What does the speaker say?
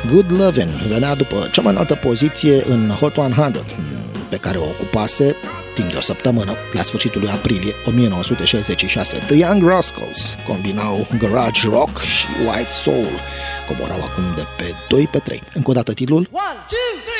Good Lovin' venea după cea mai înaltă poziție în Hot 100, pe care o ocupase timp de o săptămână, la sfârșitul lui aprilie 1966. The Young Rascals combinau garage rock și white soul, coborau acum de pe 2 pe 3. Încă o dată titlul. 1, 2, 3.